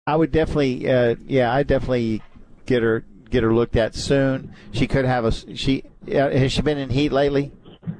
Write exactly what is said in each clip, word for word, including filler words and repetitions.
I would definitely, uh, yeah, I definitely get her get her looked at soon. She could have a she. Uh, has she been in heat lately?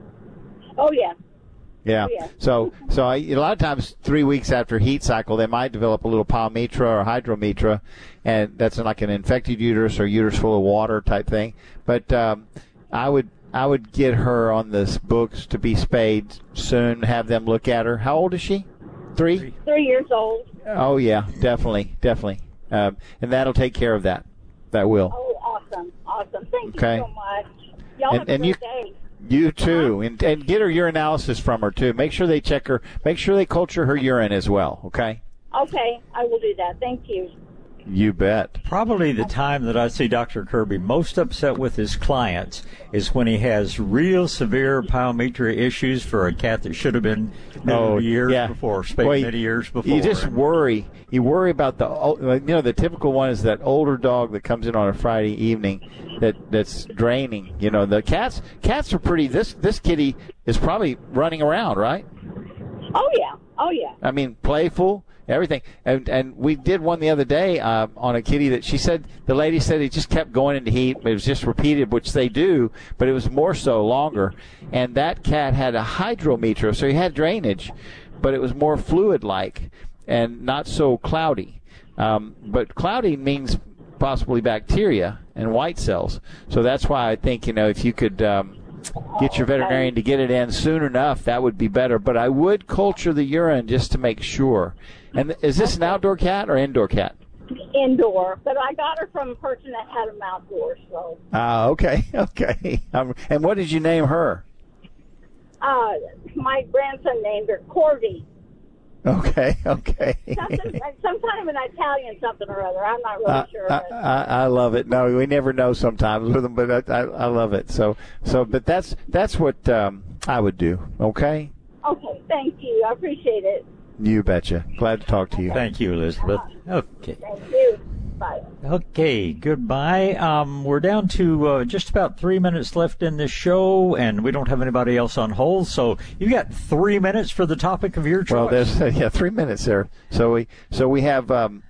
Oh yeah. Yeah. Oh, yeah. So so I, a lot of times, three weeks after heat cycle, they might develop a little pyometra or hydrometra, and that's like an infected uterus or uterus full of water type thing. But um, I would I would get her on the books to be spayed soon. Have them look at her. How old is she? Three. Three years old. Oh yeah, definitely, definitely, um, and that'll take care of that. That will. Oh, awesome, awesome. Thank Okay. you so much. Y'all And- have a and great you- day. You too, and and get her urinalysis from her too. Make sure they check her. Make sure they culture her urine as well. Okay. Okay, I will do that. Thank you. You bet. Probably the time that I see Doctor Kirby most upset with his clients is when he has real severe pyometria issues for a cat that should have been Oh, neutered years yeah. before, spayed Well, many years before. You just And- worry. You worry about the, you know, the typical one is that older dog that comes in on a Friday evening that that's draining. You know, the cats cats are pretty. This this kitty is probably running around, right? Oh yeah, oh yeah. I mean, playful, everything. And and we did one the other day uh, on a kitty that she said, the lady said it just kept going into heat. It was just repeated, which they do, but it was more so longer. And that cat had a hydrometra, so he had drainage, but it was more fluid-like and not so cloudy. Um, but cloudy means possibly bacteria and white cells. So that's why I think, you know, if you could um, get your veterinarian to get it in soon enough, that would be better. But I would culture the urine just to make sure. And is this an outdoor cat or indoor cat? Indoor, but I got her from a person that had them outdoors. So, Ah, okay, okay. Um, and what did you name her? uh, my grandson named her Cordy. Okay, okay. Something, some kind of an Italian something or other. I'm not really I, sure. I, But I I love it. No, we never know sometimes with them, but I, I, I love it. So, so, but that's that's what um, I would do. Okay. okay, thank you. I appreciate it. You betcha. Glad to talk to you. Thank you, Elizabeth. Okay. Thank you. Bye. Okay, goodbye. Um, we're down to uh, just about three minutes left in this show, and we don't have anybody else on hold, so you got three minutes for the topic of your choice. Well, there's yeah, three minutes there. So we so we have um,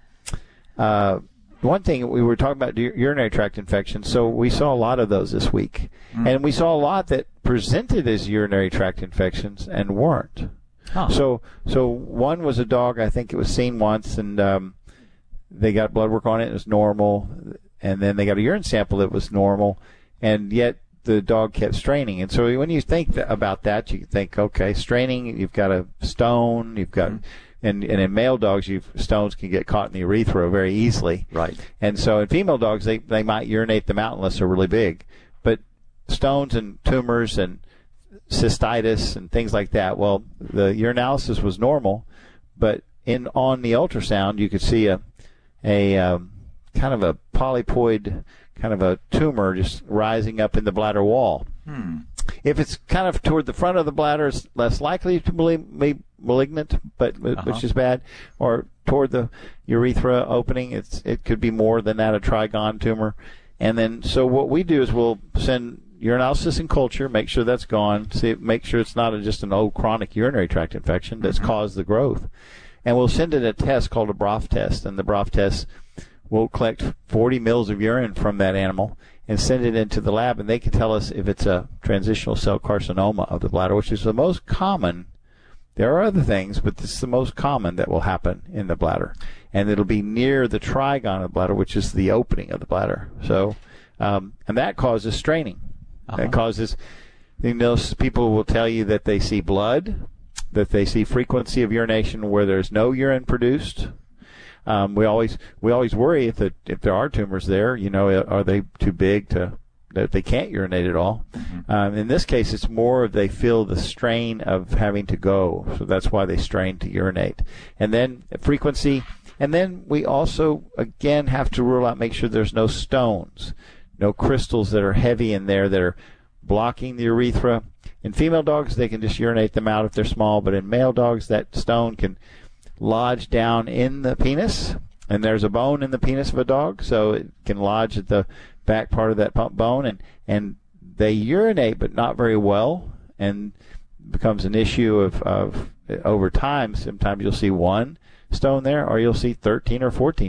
uh, one thing we were talking about ur- urinary tract infections. So we saw a lot of those this week, Mm. and we saw a lot that presented as urinary tract infections and weren't. Huh. So so one was a dog. I think it was seen once, and um, they got blood work on it. It was normal, and then they got a urine sample that was normal, and yet the dog kept straining. And so when you think th- about that, you think, okay, straining. You've got a stone. You've got, Mm-hmm. and and in male dogs, you've stones can get caught in the urethra very easily. Right. And so in female dogs, they they might urinate them out unless they're really big, but stones and tumors and cystitis and things like that. Well, the urinalysis was normal, but in on the ultrasound, you could see a a um, kind of a polypoid, kind of a tumor just rising up in the bladder wall. Hmm. If it's kind of toward the front of the bladder, it's less likely to be malignant, but Uh-huh. which is bad. Or toward the urethra opening, it's it could be more than that, a trigon tumor. And then, so what we do is we'll send urinalysis and culture, make sure that's gone, see, make sure it's not a, just an old chronic urinary tract infection that's Mm-hmm. caused the growth. And we'll send it a test called a Broff test, and the Broff test will collect forty mils of urine from that animal and send it into the lab, and they can tell us if it's a transitional cell carcinoma of the bladder, which is the most common. There are other things, but this is the most common that will happen in the bladder. And it'll be near the trigon of the bladder, which is the opening of the bladder. So, um, and that causes straining. Uh-huh. That causes, you know, people will tell you that they see blood, that they see frequency of urination where there's no urine produced. Um, we always we always worry if the, if there are tumors there, you know, are they too big to that they can't urinate at all? Mm-hmm. Um, in this case, it's more of they feel the strain of having to go, so that's why they strain to urinate. And then frequency, and then we also again have to rule out, make sure there's no stones, no crystals that are heavy in there that are blocking the urethra. In female dogs, they can just urinate them out if they're small, but in male dogs, that stone can lodge down in the penis, and there's a bone in the penis of a dog, so it can lodge at the back part of that pump bone, and, and they urinate, but not very well, and becomes an issue of, of over time. Sometimes you'll see one stone there, or you'll see thirteen or fourteen